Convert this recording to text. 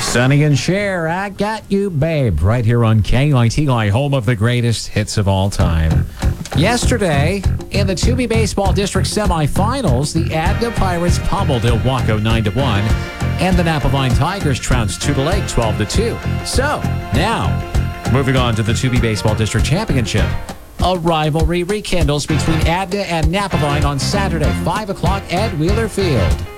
Sonny and Cher, I Got You, Babe, right here on KITI, home of the greatest hits of all time. Yesterday, in the 2B Baseball District semifinals, the Adna Pirates pummeled Ilwaco 9-1, and the Napavine Tigers trounced Tootle Lake 12-2. So, now, moving on to the 2B Baseball District Championship. A rivalry rekindles between Adna and Napavine on Saturday, 5 o'clock at Wheeler Field.